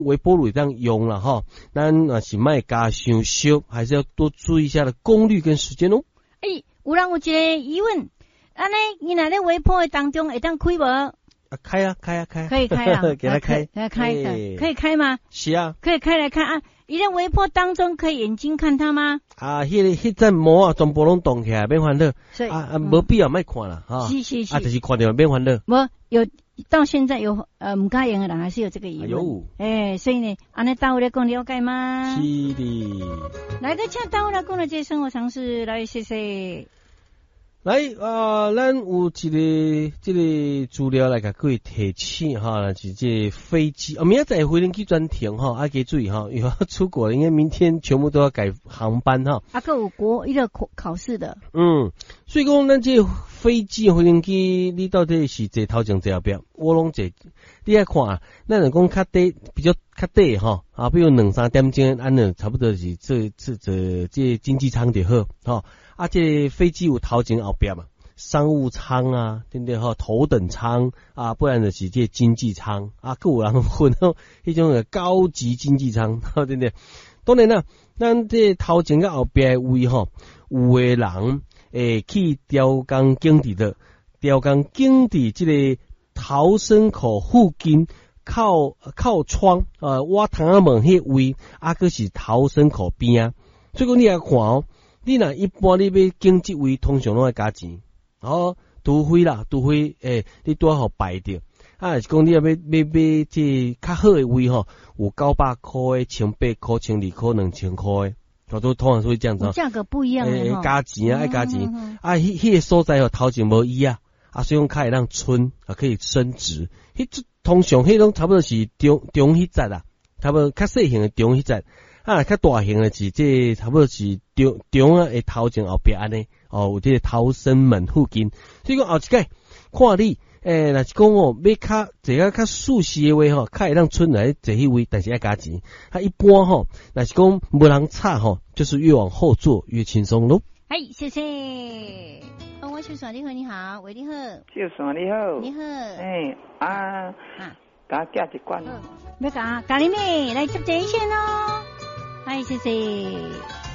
微波炉这样用了哈，咱也是卖加伤烧，还是要多注意一下的功率跟时间哦。 有人有一个疑问，安尼你若咧微波的当中会当开无？ 开啊，可以开啊，给他开， 可以开吗？ 是啊， 可以开来看啊。你在微波当中可以眼睛看它吗？ 迄阵膜啊，全部拢动起来，免烦恼。无必要卖看啦，哈。 是。 就是看到免烦恼。 无有到现在有唔敢用的人还是有这个疑问。所以呢，安尼大伙来讲了解吗？ 是的。 来个请大伙来讲的这生活常识，来谢谢。 来咱有这个资料来甲各位提醒哈，是这飞机明仔载飞机专停哈，要注意哈，以后出国应该明天全部都要改航班哈。还有一个考试的。 所以讲咱这飞机机，你到底是坐头前坐后边？我拢坐，你来看啊，咱若讲较低，比较较低哈比如2-3点钟，安尼差不多是这经济舱就好哈。这飞机有头前后边嘛，商务舱啊，对不对哈？头等舱啊，不然就是这经济舱啊，各有人分迄种高级经济舱，对不对？当然啦，咱这头前跟后边的位哈，有的人去调工经理的，调工经理这个逃生口附近靠窗挖窗仔门迄位，佫是逃生口边啊，所以讲你来看哦。你若一般你要经这位，通常拢要加钱，除非你拄好排着，是讲你要这较好的位有900块的、1800块、1200块、2000块的，都通常会这样子。 价格不一样的加钱爱加钱迄个所在头前无椅所以讲较会让春可以升值。通常迄种差不多是中迄节啦，差不多较细型的中迄节。较大型的是这差不多是中的头前后边安尼有这个逃生门附近，所以讲后一届看你若是讲要较坐较舒适的位较会让村来坐迄位，但是要加钱。一般若是讲无人插就是越往后坐越轻松咯。 谢谢。我秀爽你好，你好，喂你好， 秀爽你好， 你好， 加加一罐， 要加咖喱妹来接这一线咯。谢谢。